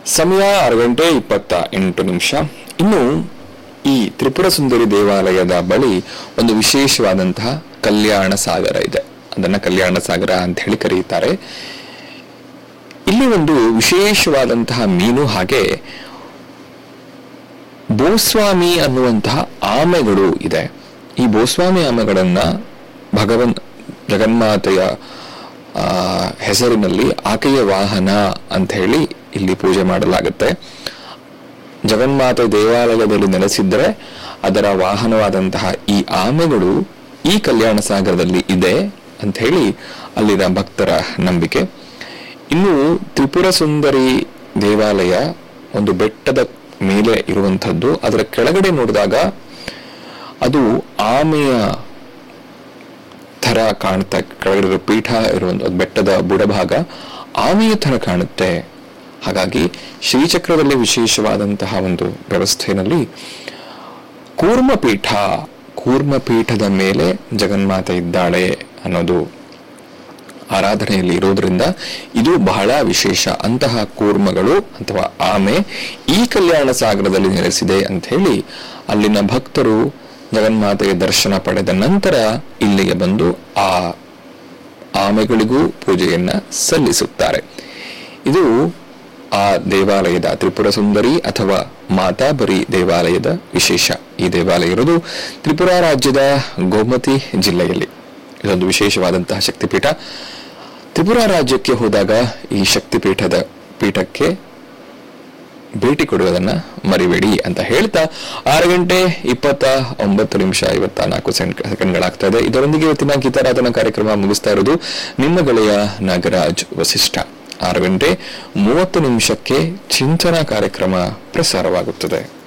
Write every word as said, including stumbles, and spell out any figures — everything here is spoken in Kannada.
ಸಮಯ ಆರು ಗಂಟೆ ಇಪ್ಪತ್ತ ಎಂಟು ನಿಮಿಷ. ಇನ್ನು ಈ ತ್ರಿಪುರ ಸುಂದರಿ ದೇವಾಲಯದ ಬಳಿ ಒಂದು ವಿಶೇಷವಾದಂತಹ ಕಲ್ಯಾಣ ಸಾಗರ ಇದೆ. ಅದನ್ನ ಕಲ್ಯಾಣ ಸಾಗರ ಅಂತ ಹೇಳಿ ಕರೆಯುತ್ತಾರೆ. ಇಲ್ಲಿ ಒಂದು ವಿಶೇಷವಾದಂತಹ ಮೀನು, ಹಾಗೆ ಬೋಸ್ವಾಮಿ ಅನ್ನುವಂತಹ ಆಮೆಗಳು ಇದೆ. ಈ ಬೋಸ್ವಾಮಿ ಆಮೆಗಳನ್ನ ಭಗವನ್ ಜಗನ್ಮಾತೆಯ ಆ ಹೆಸರಿನಲ್ಲಿ ಆಕೆಯ ವಾಹನ ಅಂತ ಹೇಳಿ ಇಲ್ಲಿ ಪೂಜೆ ಮಾಡಲಾಗುತ್ತೆ. ಜಗನ್ಮಾತೆ ದೇವಾಲಯದಲ್ಲಿ ನೆಲೆಸಿದ್ರೆ ಅದರ ವಾಹನವಾದಂತಹ ಈ ಆಮೆಗಳು ಈ ಕಲ್ಯಾಣ ಸಾಗರದಲ್ಲಿ ಇದೆ ಅಂತ ಹೇಳಿ ಅಲ್ಲಿನ ಭಕ್ತರ ನಂಬಿಕೆ. ಇನ್ನು ತ್ರಿಪುರ ಸುಂದರಿ ದೇವಾಲಯ ಒಂದು ಬೆಟ್ಟದ ಮೇಲೆ ಇರುವಂತಹದ್ದು. ಅದರ ಕೆಳಗಡೆ ನೋಡಿದಾಗ ಅದು ಆಮೆಯ ಥರ ಕಾಣುತ್ತೆ. ಕೆಳಗಡೆ ಪೀಠ ಇರುವಂತ ಬೆಟ್ಟದ ಬುಡಭಾಗ ಆಮೆಯ ಥರ ಕಾಣುತ್ತೆ. ಹಾಗಾಗಿ ಶ್ರೀಚಕ್ರದಲ್ಲಿ ವಿಶೇಷವಾದಂತಹ ಒಂದು ವ್ಯವಸ್ಥೆಯಲ್ಲಿ ಕೂರ್ಮಪೀಠ ಕೂರ್ಮಪೀಠದ ಮೇಲೆ ಜಗನ್ಮಾತೆ ಇದ್ದಾಳೆ ಅನ್ನೋದು ಆರಾಧನೆಯಲ್ಲಿ ಇರೋದ್ರಿಂದ ಇದು ಬಹಳ ವಿಶೇಷ. ಅಂತಹ ಕೂರ್ಮಗಳು ಅಥವಾ ಆಮೆ ಈ ಕಲ್ಯಾಣ ಸಾಗರದಲ್ಲಿ ನೆಲೆಸಿದೆ ಅಂತ ಹೇಳಿ ಅಲ್ಲಿನ ಭಕ್ತರು ಜಗನ್ಮಾತೆಯ ದರ್ಶನ ಪಡೆದ ನಂತರ ಇಲ್ಲಿಗೆ ಬಂದು ಆ ಆಮೆಗಳಿಗೂ ಪೂಜೆಯನ್ನ ಸಲ್ಲಿಸುತ್ತಾರೆ. ಇದು ಆ ದೇವಾಲಯದ ತ್ರಿಪುರ ಸುಂದರಿ ಅಥವಾ ಮಾತಾಬರಿ ದೇವಾಲಯದ ವಿಶೇಷ. ಈ ದೇವಾಲಯ ಇರೋದು ತ್ರಿಪುರ ರಾಜ್ಯದ ಗೋಮತಿ ಜಿಲ್ಲೆಯಲ್ಲಿ. ಇದೊಂದು ವಿಶೇಷವಾದಂತಹ ಶಕ್ತಿಪೀಠ. ತ್ರಿಪುರ ರಾಜ್ಯಕ್ಕೆ ಹೋದಾಗ ಈ ಶಕ್ತಿಪೀಠದ ಪೀಠಕ್ಕೆ ಭೇಟಿ ಕೊಡುವುದನ್ನ ಮರಿಬೇಡಿ ಅಂತ ಹೇಳ್ತಾ ಆರು ಗಂಟೆ ಇಪ್ಪತ್ತ ಒಂಬತ್ತು ನಿಮಿಷ ಐವತ್ತ ನಾಲ್ಕು ಸೆಕೆಂಡ್ಗಳಾಗ್ತಾ ಇದೆ. ಇದರೊಂದಿಗೆ ಇವತ್ತಿನ ಗೀತಾರಾಧನಾ ಕಾರ್ಯಕ್ರಮ ಮುಗಿಸ್ತಾ ಇರೋದು ನಿಮ್ಮ ಗೆಳೆಯ ನಾಗರಾಜ್ ವಸಿಷ್ಠ. ಆರು ಗಂಟೆ ಮೂವತ್ತು ನಿಮಿಷಕ್ಕೆ ಚಿಂತನಾ ಕಾರ್ಯಕ್ರಮ ಪ್ರಸಾರವಾಗುತ್ತದೆ.